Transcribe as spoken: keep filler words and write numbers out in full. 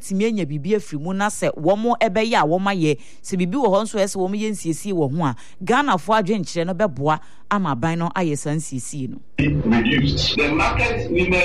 ebetimi enya bibi afiri mu na se wo mo ebeye a wo maye se bibi wo ho nso ese wo mo ye nsiesie wo ho a Ghana fo adwenkyere no beboa ama ban no ayesan siesie no. Reduced. The market women